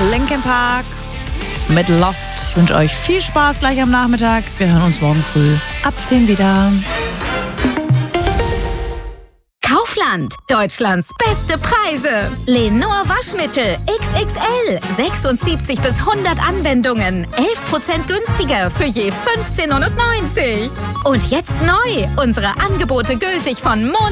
Linkin Park mit Lost. Ich wünsche euch viel Spaß gleich am Nachmittag. Wir hören uns morgen früh ab 10 wieder. Kaufland, Deutschlands beste Preise. Lenor Waschmittel XXL, 76 bis 100 Anwendungen, 11% günstiger für je 15,99 €. Und jetzt neu, unsere Angebote gültig von Montag